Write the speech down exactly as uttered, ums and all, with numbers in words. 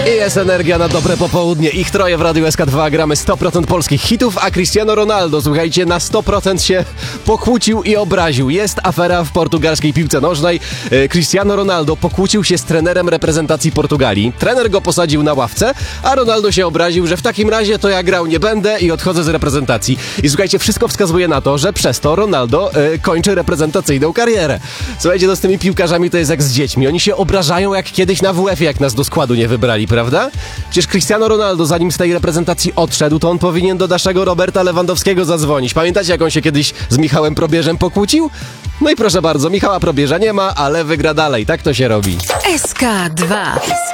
I jest energia na dobre popołudnie. Ich troje w Radiu S K dwa. Gramy sto procent polskich hitów, a Cristiano Ronaldo, słuchajcie, na sto procent się pokłócił i obraził. Jest afera w portugalskiej piłce nożnej. Cristiano Ronaldo pokłócił się z trenerem reprezentacji Portugalii. Trener go posadził na ławce, a Ronaldo się obraził, że w takim razie to ja grał nie będę i odchodzę z reprezentacji. I słuchajcie, wszystko wskazuje na to, że przez to Ronaldo y, kończy reprezentacyjną karierę. Słuchajcie, to z tymi piłkarzami to jest jak z dziećmi. Oni się obrażają jak kiedyś na W F-ie, jak nas do składu nie wybrali, prawda? Przecież Cristiano Ronaldo, zanim z tej reprezentacji odszedł, to on powinien do naszego Roberta Lewandowskiego zadzwonić. Pamiętacie, jak on się kiedyś z Michałem Probierzem pokłócił? No i proszę bardzo, Michała Probierza nie ma, ale wygra dalej. Tak to się robi. S K dwa.